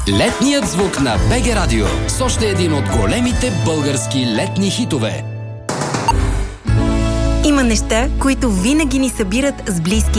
Летният звук на БГ Радио с още един от големите български летни хитове. Има неща, които винаги ни събират с близки